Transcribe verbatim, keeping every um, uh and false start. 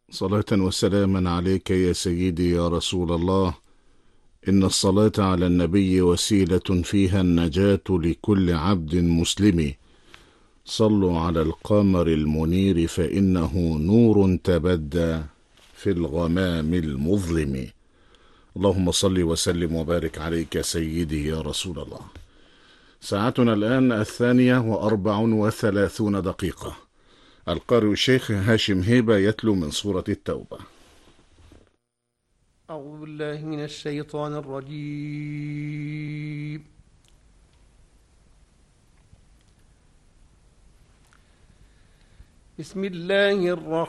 صلاة وسلاما عليك يا سيدي يا رسول الله. إن الصلاة على النبي وسيلة فيها النجاة لكل عبد مسلم. صلوا على القمر المنير فإنه نور تبدى في الغمام المظلم. اللهم صل وسلم وبارك عليك سيدي يا رسول الله. ساعتنا الآن الثانية وأربع وثلاثون دقيقة. القارئ الشيخ هاشم هيبة يتلو من سورة التوبة. أعوذ بالله من الشيطان الرجيم. بسم الله الرحمن